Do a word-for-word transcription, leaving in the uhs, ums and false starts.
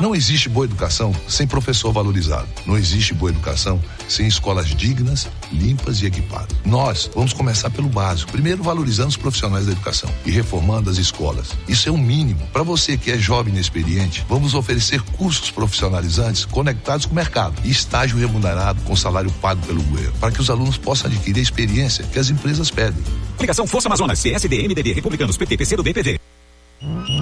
Não existe boa educação sem professor valorizado. Não existe boa educação sem escolas dignas, limpas e equipadas. Nós vamos começar pelo básico. Primeiro, valorizando os profissionais da educação e reformando as escolas. Isso é um mínimo. Para você que é jovem e inexperiente, vamos oferecer cursos profissionalizantes conectados com o mercado e estágio remunerado com salário pago pelo governo, para que os alunos possam adquirir a experiência que as empresas pedem. Ligação Força Amazonas, C S D, M D B, Republicanos, P T, P C do B, P V.